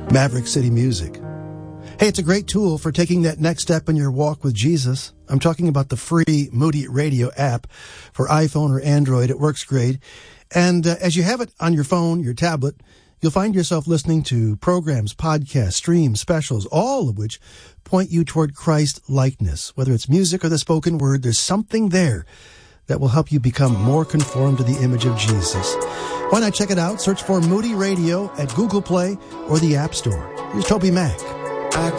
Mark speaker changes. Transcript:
Speaker 1: Maverick City Music. Hey, it's a great tool for taking that next step in your walk with Jesus. I'm talking about the free Moody Radio app for iPhone or Android. It works great. And as you have it on your phone, your tablet, you'll find yourself listening to programs, podcasts, streams, specials, all of which point you toward Christ likeness. Whether it's music or the spoken word, there's something there that will help you become more conformed to the image of Jesus. Why not check it out? Search for Moody Radio at Google Play or the App Store. Here's Toby Mac.